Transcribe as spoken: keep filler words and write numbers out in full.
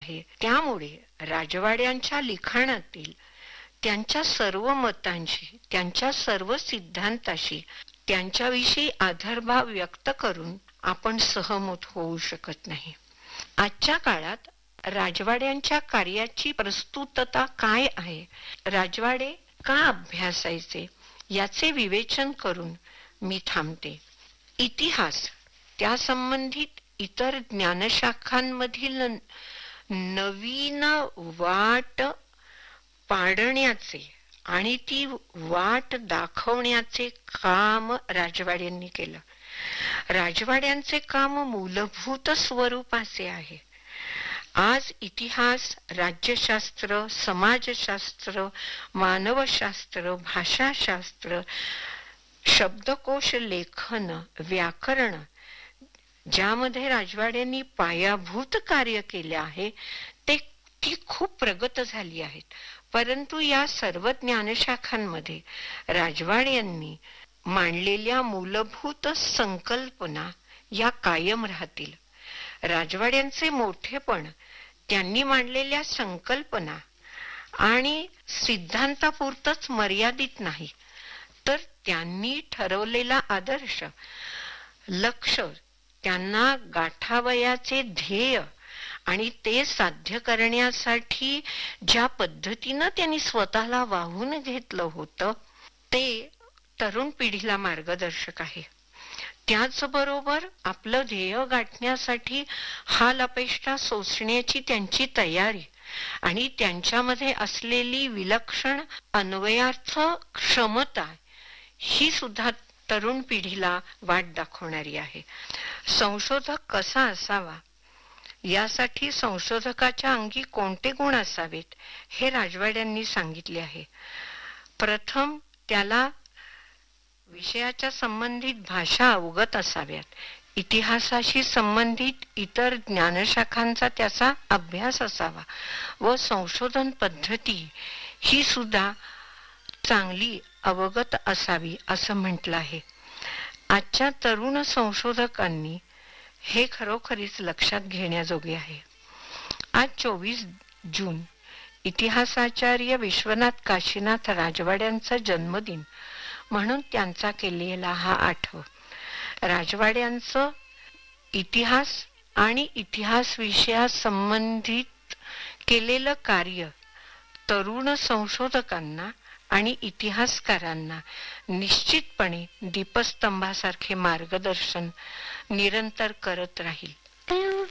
आहे. त्यामुळे राजवाड्यांच्या लिखाणातील त्यांच्या सर्व मतांशी, त्यांच्या सर्व सिद्धांताशी, त्यांच्याविषयी आदरभाव व्यक्त करून आपण सहमत होऊ शकत नाही. आजच्या काळात राजवाड्यांच्या कार्याची प्रस्तुतता काय आहे, राजवाडे का अभ्यासायचे याचे विवेचन करून मी थांबते. इतिहास, त्या संबंधित इतर ज्ञानशाखांमधील नवीन वाट पाडण्याचे आणि ती वाट दाखवण्याचे काम राजवाड्यांनी केलं. राजवाड्यांचे काम मूलभूत स्वरूपाचे आहे. आज इतिहास, राज्यशास्त्र, समाजशास्त्र, मानवशास्त्र, भाषाशास्त्र, शब्दकोश लेखन, व्याकरण, ज्यामध्ये राजवाड्यांनी पायाभूत कार्य केले आहे ते ती खूप प्रगत झाली आहेत. परंतु या सर्व ज्ञानशाखांमध्ये राजवाड्यांनी मांडलेल्या मूलभूत संकल्पना या कायम राहतील. राजवाड्यांचे मोठेपण त्यांनी मांडलेल्या संकल्पना आणि सिद्धांतापुरतच मर्यादित नाही, तर त्यांनी ठरवलेला आदर्श, लक्ष, त्यांना गाठावयाचे ध्येय आणि ते साध्य करण्यासाठी ज्या पद्धतीनं त्यांनी स्वतःला वाहून घेतलं होतं ते तरुण पिढीला मार्गदर्शक आहे. त्याचबरोबर आपलं ध्येय गाठण्यासाठी हाल अपेष्टा सोसण्याची त्यांची तयारी आणि त्यांच्यामध्ये असलेली विलक्षण अन्वयार्थ क्षमता ही सुद्धा तरुण पिढीला वाट दाखवणारी आहे. संशोधक कसा असावा, यासाठी संशोधकाच्या अंगी कोणते गुण असावेत हे राजवाड्यांनी सांगितले आहे. प्रथम, त्याला विषयाच्या संबंधित भाषा अवगत असाव्यात. इतिहासाशी संबंधित इतर ज्ञानशाखांचा त्याचा अभ्यास असावा व संशोधन पद्धती ही सुद्धा चांगली अवगत असावी असं म्हटलं आहे. आजच्या तरुण संशोधकांनी हे खरोखरीच लक्षात घेण्याजोगे आहे. आज चोवीस जून इतिहासाचार्य विश्वनाथ काशीनाथ राजवाड्यांचा जन्मदिन म्हणून त्यांचा केलेला हा आठव. राजवाड्यांचं इतिहास आणि इतिहास विषयासंबंधित केलेलं कार्य तरुण संशोधकांना आणि इतिहासकारांना निश्चितपणे दीपस्तंभासारखे मार्गदर्शन निरंतर करत राहील.